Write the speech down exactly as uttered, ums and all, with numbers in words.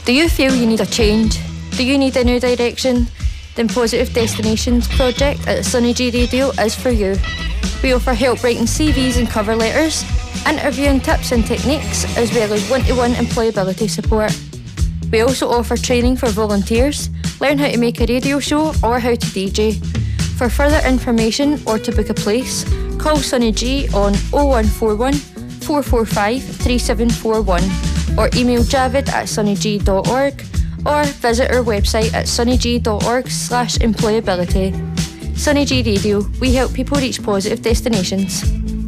Do you feel you need a change? Do you need a new direction? Then Positive Destinations project at Sunny G Radio is for you. We offer help writing C Vs and cover letters, interviewing tips and techniques, as well as one-to-one employability support. We also offer training for volunteers, learn how to make a radio show or how to D J. For further information or to book a place, call Sunny G on oh one four one, four four five, three seven four one or email javid at sunnyg dot org or visit our website at sunnyg dot org slash employability. Sunny G Radio, we help people reach positive destinations.